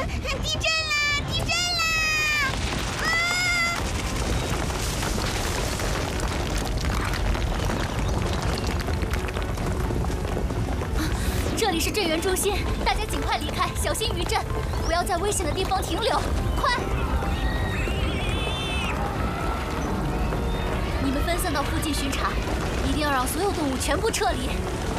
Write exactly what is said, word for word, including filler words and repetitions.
地震啦！地震啦！啊！ 这里是震源中心，大家尽快离开，小心余震，不要在危险的地方停留，快！你们分散到附近巡查，一定要让所有动物全部撤离。